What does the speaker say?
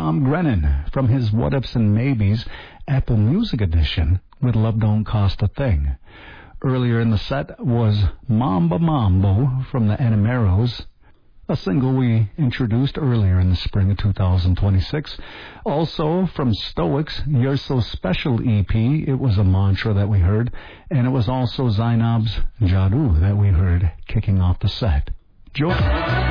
Tom Grennan from his What Ifs and Maybes Apple Music Edition with Love Don't Cost a Thing. Earlier in the set was Mamba Mambo from the Enameros, a single we introduced earlier in the spring of 2026. Also from Stoics, You're So Special EP, it was a mantra that we heard, and it was also Zainab's Jadoo that we heard kicking off the set. Joy.